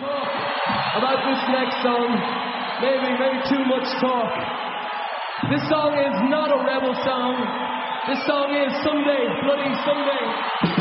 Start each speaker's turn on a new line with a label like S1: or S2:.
S1: talk about this next song. Maybe too much talk. This song is not a rebel song. This song is Someday, Bloody Someday.